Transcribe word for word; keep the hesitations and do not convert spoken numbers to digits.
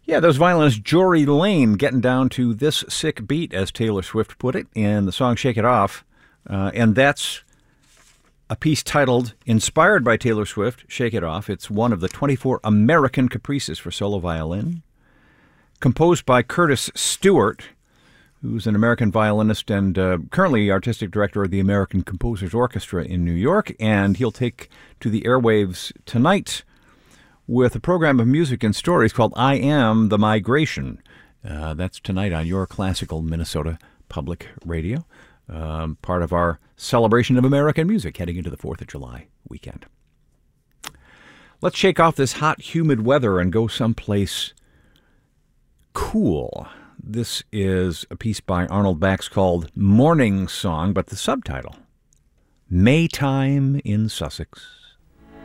Yeah, those violinists, Jory Lane, getting down to this sick beat, as Taylor Swift put it, in the song Shake It Off. Uh, and that's a piece titled, inspired by Taylor Swift, Shake It Off. It's one of the twenty-four American Caprices for solo violin, composed by Curtis Stewart, who's an American violinist and uh, currently artistic director of the American Composers Orchestra in New York. And he'll take to the airwaves tonight with a program of music and stories called I Am the Migration. Uh, that's tonight on your classical Minnesota Public Radio, um, part of our celebration of American music heading into the fourth of July weekend. Let's shake off this hot, humid weather and go someplace cool. This is a piece by Arnold Bax called Morning Song, but the subtitle, Maytime in Sussex.